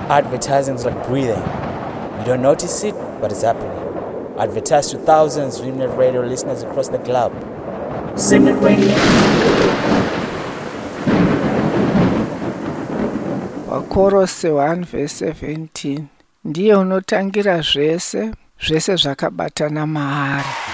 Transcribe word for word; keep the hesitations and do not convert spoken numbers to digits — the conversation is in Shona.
Advertising is like breathing. You don't notice it, but it's happening. Advertise to thousands of Simnet Radio listeners across the globe. Simnet Radio. Wakorose one verse seventeen. Ndiye unotangira zvese, zvese zvakabatana maari.